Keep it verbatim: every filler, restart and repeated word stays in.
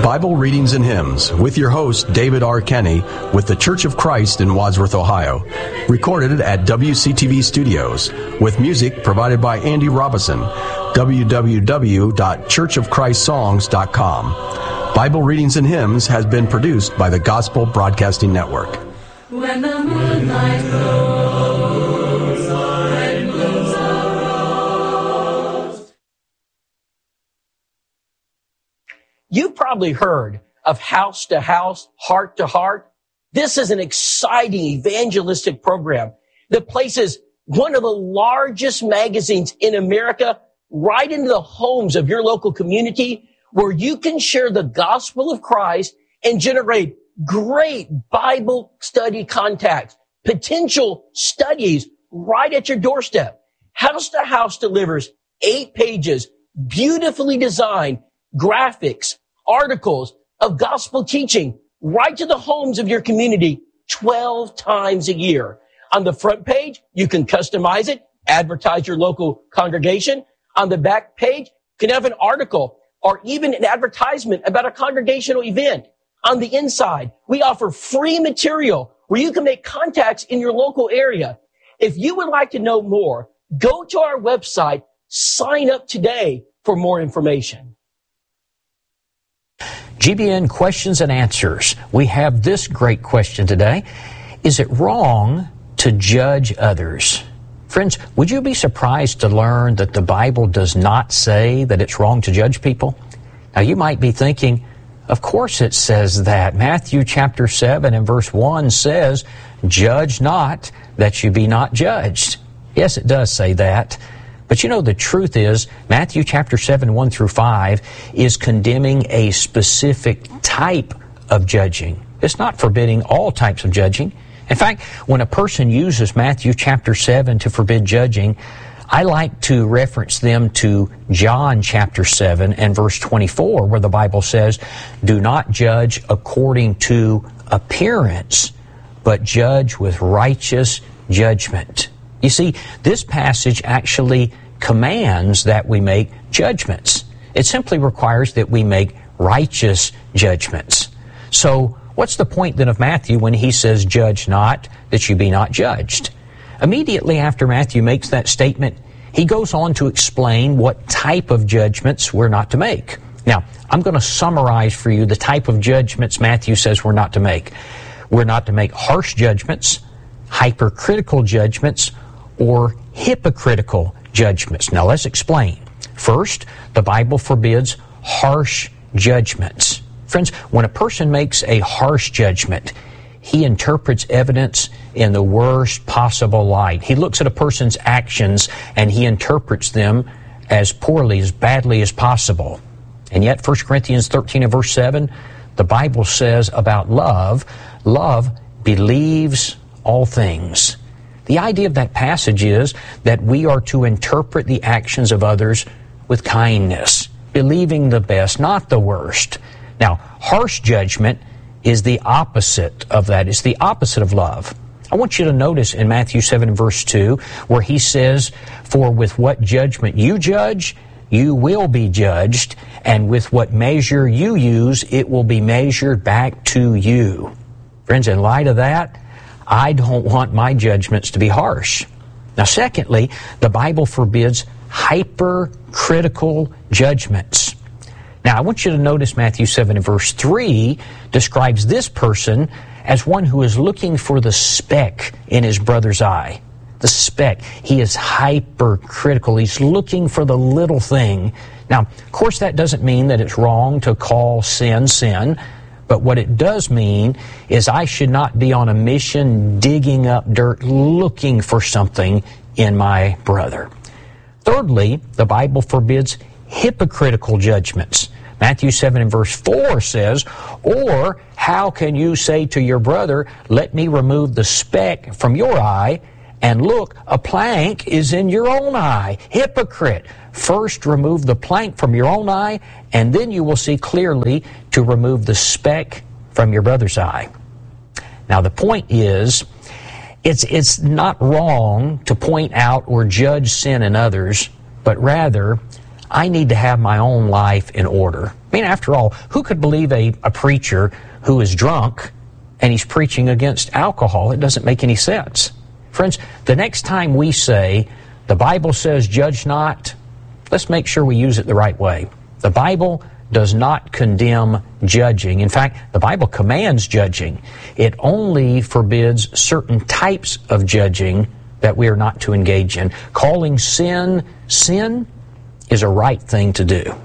Bible Readings and Hymns with your host, David R. Kenny, with the Church of Christ in Wadsworth, Ohio. Recorded at W C T V Studios, with music provided by Andy Robinson. w w w dot church of christ songs dot com. Bible Readings and Hymns has been produced by the Gospel Broadcasting Network. When the moonlight glows, red blooms a rose. You've probably heard of House to House, Heart to Heart. This is an exciting evangelistic program that places one of the largest magazines in America right into the homes of your local community, where you can share the gospel of Christ and generate great Bible study contacts, potential studies right at your doorstep. House to House delivers eight pages, beautifully designed graphics, articles of gospel teaching right to the homes of your community twelve times a year. On the front page, you can customize it, advertise your local congregation. On the back page, you can have an article or even an advertisement about a congregational event. On the inside, we offer free material where you can make contacts in your local area. If you would like to know more, go to our website, sign up today for more information. G B N Questions and Answers. We have this great question today. Is it wrong to judge others? Friends, would you be surprised to learn that the Bible does not say that it's wrong to judge people? Now, you might be thinking, of course it says that. Matthew chapter seven and verse one says, "Judge not, that you be not judged." Yes, it does say that. But you know, the truth is, Matthew chapter seven, one through five, is condemning a specific type of judging. It's not forbidding all types of judging. In fact, when a person uses Matthew chapter seven to forbid judging, I like to reference them to John chapter seven and verse twenty-four, where the Bible says, "Do not judge according to appearance, but judge with righteous judgment." You see, this passage actually commands that we make judgments. It simply requires that we make righteous judgments. So, what's the point then of Matthew when he says, "Judge not, that you be not judged"? Immediately after Matthew makes that statement, he goes on to explain what type of judgments we're not to make. Now, I'm going to summarize for you the type of judgments Matthew says we're not to make. We're not to make harsh judgments, hypercritical judgments, or hypocritical judgments. Now, let's explain. First, the Bible forbids harsh judgments. Friends, when a person makes a harsh judgment, he interprets evidence in the worst possible light. He looks at a person's actions and he interprets them as poorly, as badly as possible. And yet, First Corinthians thirteen and verse seven, the Bible says about love, love believes all things. The idea of that passage is that we are to interpret the actions of others with kindness, believing the best, not the worst. Now, harsh judgment is the opposite of that. It's the opposite of love. I want you to notice in Matthew seven and verse two, where he says, "For with what judgment you judge, you will be judged, and with what measure you use, it will be measured back to you." Friends, in light of that, I don't want my judgments to be harsh. Now, secondly, the Bible forbids hypercritical judgments. Now, I want you to notice Matthew seven and verse three describes this person as one who is looking for the speck in his brother's eye. The speck. He is hypercritical. He's looking for the little thing. Now, of course, that doesn't mean that it's wrong to call sin sin. But what it does mean is I should not be on a mission digging up dirt looking for something in my brother. Thirdly, the Bible forbids hypocritical judgments. Matthew seven and verse four says, "Or how can you say to your brother, 'Let me remove the speck from your eye,' and look, a plank is in your own eye? Hypocrite! First remove the plank from your own eye, and then you will see clearly to remove the speck from your brother's eye." Now, the point is, it's, it's not wrong to point out or judge sin in others, but rather, I need to have my own life in order. I mean, after all, who could believe a, a preacher who is drunk and he's preaching against alcohol? It doesn't make any sense. Friends, the next time we say, the Bible says judge not, let's make sure we use it the right way. The Bible does not condemn judging. In fact, the Bible commands judging. It only forbids certain types of judging that we are not to engage in. Calling sin, sin is a right thing to do.